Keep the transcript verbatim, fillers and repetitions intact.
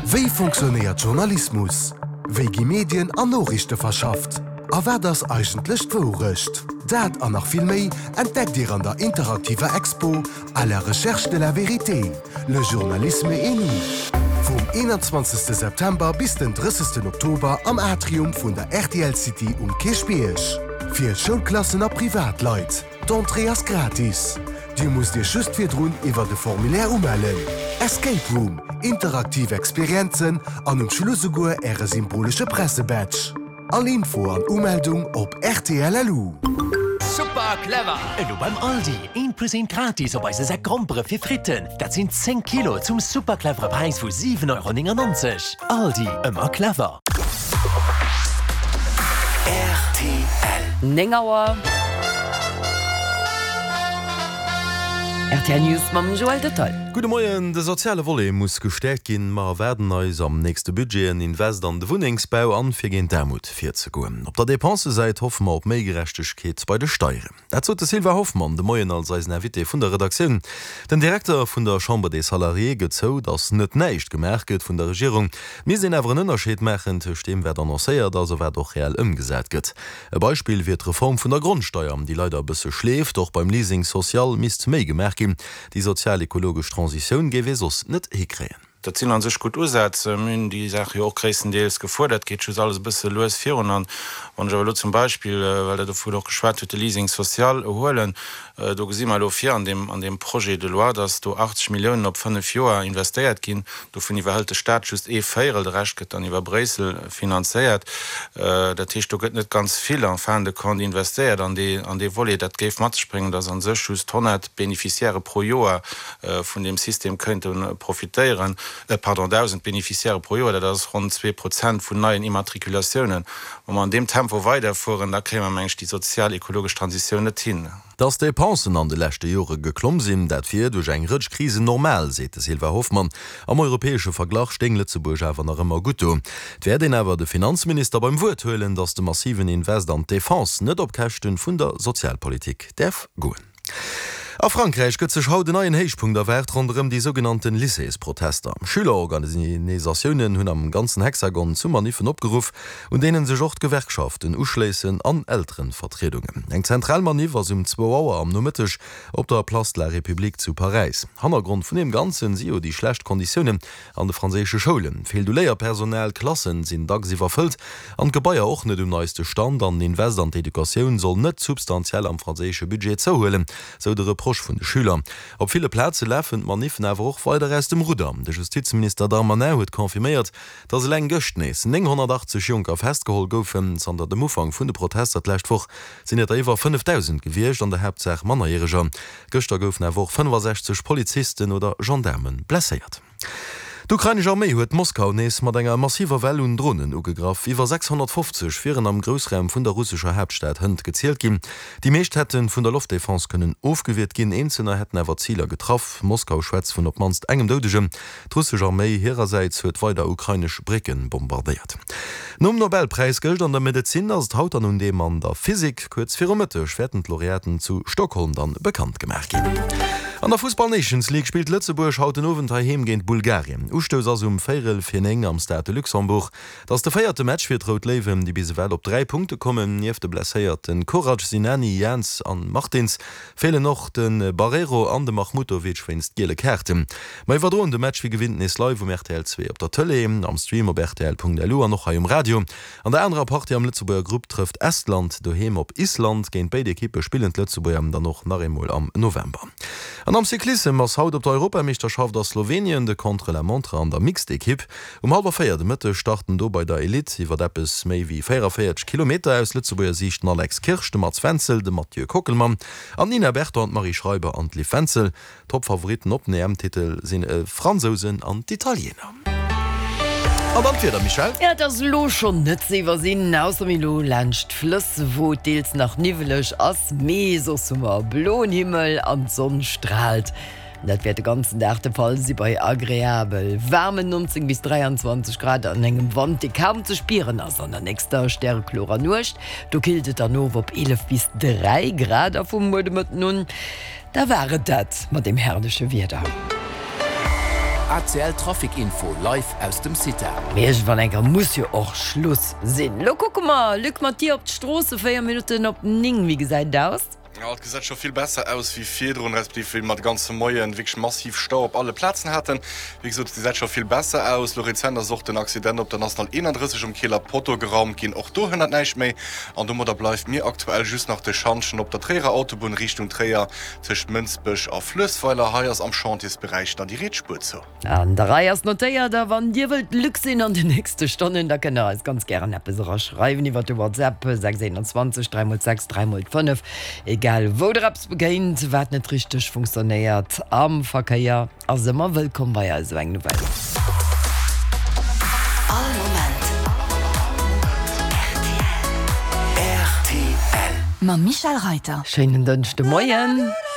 Wie funktioniert Journalismus? Wie gi Medien an Nachrichten verschafft? A wer das eigentlich vorrecht? Dat an noch viel mehr entdeckt ihr an der interaktiver Expo à la recherche de la vérité, le journalisme et nous. Vom einundzwanzigsten September bis den dreißigsten Oktober am Atrium von der R T L City um Kirchbiersch. Für Schulklassen a Privatleit. D'entrée ist gratis. Du musst dir just für drun über de Formulär ummelden. Escape Room, interaktive Experienzen an um Schlussugur ihre symbolische Pressebadge. Alle Info an Ummeldung op R T L L U. Super clever! Du beim Aldi ein Prozent gratis op eise Säckgrompere fir Fritten. Dat sind zehn Kilo zum superclevere Preis vu sieben Euro neunundneunzig. Aldi, immer clever. R T L Nengauer R T L News mam Joel de Toll. Gute Morgen, de soziale Wolle muss gestärkt gin, ma werden eus am nächste Budget en Invest an de Wohnungsbau an fir gin Dermut vier zu goen. Op der Depense seit hoffen ma op méi Gerechtigkeit bei de Steuern. Dat zo de Silva Hoffmann de Moien als als Navité vun der Redaktion. Den Direktor vun der Chambre des Salariés gët zo, dats net neicht gemerket vun der Regierung. Mir sinn awer ënnerscheet machen dem wer annoncéiert, dat wer doch real ëmgesät gëtt. E Beispiel wird Reform vun der Grundsteuer, die leider bisse schläft, doch beim Leasing sozial mis méi gemerk gin. Die sozial-ökologisch Transition gewe sos net hekräen. Dat Ziel an sech gut usetzen, die Sache auch größtenteils gefordert, geht schon alles ein bisschen los für und dann, wenn ich zum Beispiel, weil der davor doch geschwärzt wird, Leasing sozial erholen, äh, du siehst mal hier an dem, an dem Projekt de loi, dass du achtzig Millionen auf fünf Jahre investiert gehen, du von die der Staat just eh feiert, der Rest geht dann über Bresel finanziert, äh, der Tisch, du geht nicht ganz viel an Ferne kann investiert an die, an die Wolle, das geht matt springen, dass an sich just hundert Beneficiäre pro Jahr äh, von dem System könnten profitieren. Pardon, tausend Beneficiäre pro Jahr, das ist rund zwei Prozent von neuen Immatrikulationen. Wenn man an dem Tempo weiterfahren, da kriegen wir manchmal die sozial-ökologische Transition nicht hin. Dass die Pensen an de letzte Jahre geklommen sind, dat fir durch eng Rutschkrise normal, sete Silva Hoffmann. Am europäische Vergleich stehen Lützeburg aber noch immer gut. Wer den aber der Finanzminister beim Wort hören, dass de massiven Invest an Defense nicht opkächten vun der Sozialpolitik darf goen. A Frankreich gëtt sech haut den neuen Heichpunkt der Welt rondem die sogenannten Lycées-Protester. Schülerorganisationioen hunn am ganzen Hexagon zu Manifen opgeruf und denen sech ocht Gewerkschaften uschleessen an älteren Vertretungen. Eng Zentralmaniv was um zwei Auer am Nomittech op der Place de la République zu Paris. Hannergrund vun dem ganzen sio die schlecht Konditionen an de franzésche Schulen. Fehl du Lehrpersonal Klassen sinn dagsi verfüllt, an Gebäier och net dem neueste Stand an Invest an d'Edukaun soll net substanziell am franzésche Budget zouhhullen, so de von den Schülern. Op viele Plätze läffen man niffen awer och weiter aus dem Ruder. Der Justizminister Darmanin huet konfirmiert, dat se leng gëcht nees neunhundertachtzig Junker festgehol goufen, sander dem Ufang vun de Protester lächtwoch sinn et iwwer fünftausend gewircht an der Hauptsache Mannerjähriger. Göster goufen awoch fünfundsechzig Polizisten oder Gendarmen blessiert. D'Ukrainische Armee huet Moskau nees mat enger massiver Well und Drohnen ugegraf, iwwer sechshundertfünfzig viren am Großraum vun der russischer Hauptstadt Hënd gezielt gin. Die meescht hätten vun der Luftdefense können aufgewirt gin, einzelner hätten awer Zieler getroffen. Moskau schwätzt vun op manst engem Dodegem. D'Russische Armee ihrerseits huet weiter ukrainisch Bricken bombardiert. Nom Nobelpreis gilt an der Medizin als haut an und dem an der Physik kurz firmetisch werden Laureaten zu Stockholm dann bekannt gemerkt gin. An der Fußball Nations League spielt Lützeburg haut den Oventhai heimgehend Bulgarien. Ustös as um Feirel Fieneng am Stade Luxemburg. Das der feierte Match fir Rot Leven, die bis well op drei Punkte kommen, nief de blessiert den Courage Sinani Jens an Martins, fehle noch den Barrero an de Mahmutovic finst gele Kärten. Mei verdroen de Match wie gewinnen is live um R T L zwei op der Tlle, am Stream op R T L Punkt L U noch im Radio. An der andere Party am Lützeburger Gruppe trifft Estland, doheim op Island, gehen beide Ekippe spielend Lützeburg dann noch nachmol am November. An am Cyklism ass haut op der Europameisterschaft der Slowenien de Contre la Montre an der Mixed-Ekipp. Um halber feier de Mëtte starten do bei der Elite, iwwer deppes méi wie vierundvierzig Kilometer aus Lützeburger Sicht Alex Kirsch, de Mats Fenzel, de Mathieu Kockelmann, an Nina Bertha und Marie Schreiber an Li Fenzel. Top-Favoriten op den E M-Titel sinn äh, Franzosen an d'Italiener. Michel Ja, das lo schon net sewer sinn aus Milo lacht Flüss wo deels nach nivelech ass meso summmer bloen Himmel an Sonn strahlt. Dat wird den ganzen Tag der Fall sie bei agreabel. Wärme neunzehn bis dreiundzwanzig Grad an engem Wand, die kaum zu spieren ass an der nächster Sternklora nurcht. Du kiltet dann nur op elf bis drei Grad auf dem Mode mit nun. Da wäre dat mit dem herrliche Wetter. A T L Trafikinfo live aus dem City. Mech van enker muss jo och Schluss sinn. Lo guck mal, Lück mat Dir op d'Strose vier Minuten op Ning wie gesäit daust. Ja, das sieht schon viel besser aus wie vier und respektive man ganze Mäue wirklich massiv Stau auf alle Plätzen hatten. Wie gesagt, die sieht schon viel besser aus. Lorizender sucht den Accident op der National einunddreißig um Kieler Porto geraumt gehen auch durch hundert nicht mehr. Und da bleibt mir aktuell just nach der Chancen ob der Träger Autobahn Richtung Träger zwischen Münzbüsch auf Flüssweiler Haiers am Chantiersbereich dann die Redspur zu. An der Reihe ist notiert, da wann dir wilt Glück sehen an die nächste Stunde da kann er ganz gerne etwas schreiben über die WhatsApp sechs einundzwanzig drei sechs drei fünf. Egal wo der Apps beginnt, wat net richtig funktioniert am Verkehr as immer willkommen bei also eng Welt. All Moment. R T L. Ma Michael Reiter. Schönen dünchte Moien.